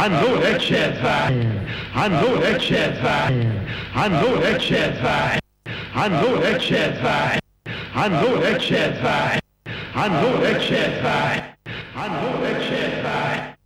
I know that Chad's fine. I know that Chad's fine. I know that Chad's fine. I know that Chad's fine. I know that Chad's fine. I know that Chad's fine. I know that Chad's fine.